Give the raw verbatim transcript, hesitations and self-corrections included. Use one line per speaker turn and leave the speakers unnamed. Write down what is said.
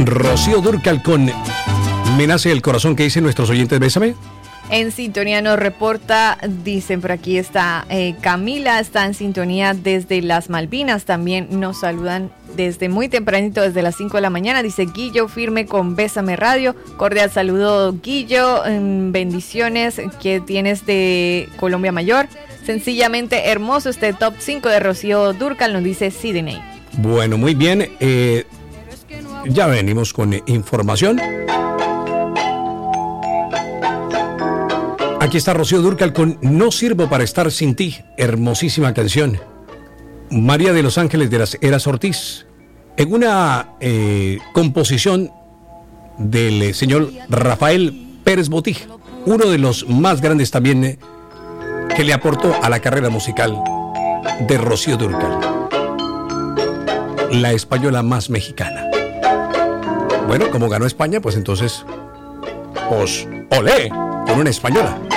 Rocío Dúrcal con Me nace el corazón, que dicen nuestros oyentes. Bésame.
En sintonía nos reporta, dicen por aquí está eh, Camila, está en sintonía desde las Malvinas, también nos saludan desde muy tempranito, desde las cinco de la mañana, dice Guillo, firme con Bésame Radio, cordial saludo Guillo, bendiciones que tienes de Colombia Mayor, sencillamente hermoso este top cinco de Rocío Dúrcal, nos dice Sidney.
Bueno, muy bien, eh, ya venimos con eh, información. Aquí está Rocío Dúrcal con No sirvo para estar sin ti, hermosísima canción. María de los Ángeles de las Heras Ortiz, en una eh, composición del eh, señor Rafael Pérez Botija, uno de los más grandes también eh, que le aportó a la carrera musical de Rocío Dúrcal, la española más mexicana. Bueno, como ganó España, pues entonces, pues, olé, con una española.